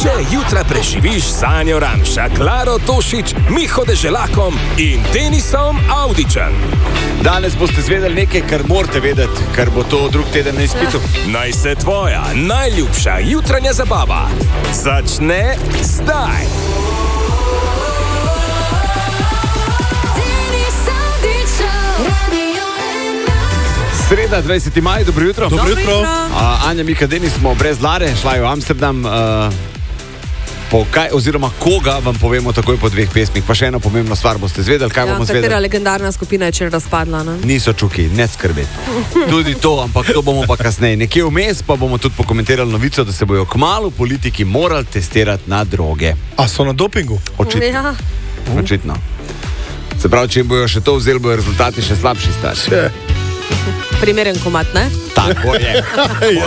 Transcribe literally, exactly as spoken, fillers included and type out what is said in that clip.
Če jutra preživiš Sanjo Ramša, Klaro Tošič, Miho Deželakom in Denisom Avdićem. Danes boste zvedeli nekaj, kar morate vedeti, ker bo to drug teden na izpitu. Naj se tvoja najljubša jutranja zabava začne zdaj. Sreda, dvajseti maj, dobro jutro. Dobro jutro. Uh, Anja, Mika, Denis smo brez Lare, šla je v Amsterdam. Uh, po kaj, oziroma koga vam povemo takoj po dveh pesmih. Pa še eno pomembno stvar boste zvedeli, kaj Ja, bomo katera zvedeli. legendarna skupina je če razpadla, ne? Niso čuki, ne skrbeti. Tudi to, ampak to bomo pa kasneje. Nekje vmes pa bomo tudi pokomentirali novico, da se bojo kmalu politiki morali testirati na droge. A so na dopingu? Očitno. Ja. Očitno. Se pravi, če jim bojo še to vzeli, bojo rezultati še slabši stari. Če. Primeren komat, ne? Tako je.